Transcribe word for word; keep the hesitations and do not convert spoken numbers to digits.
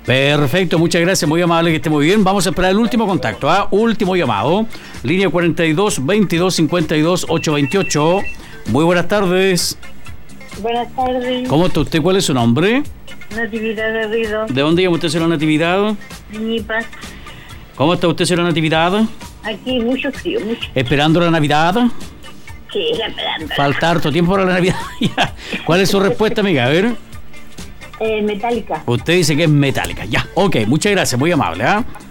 Perfecto, muchas gracias, muy amable, que esté muy bien. Vamos a esperar el último contacto, ¿ah? Último llamado. Línea cuarenta y dos, veintidós, cincuenta y dos, ochocientos veintiocho. Muy buenas tardes. Buenas tardes. ¿Cómo está usted? ¿Cuál es su nombre? Natividad Garrido. ¿De dónde llama usted, señora Natividad? Ñipa. ¿Cómo está usted, señora Natividad? Aquí mucho frío, mucho. ¿Esperando la Navidad? Sí, esperando. Falta harto tiempo para la Navidad. ¿Cuál es su respuesta, amiga? A ver. Eh, metálica. Usted dice que es metálica. Ya, ok, muchas gracias, muy amable, ¿ah?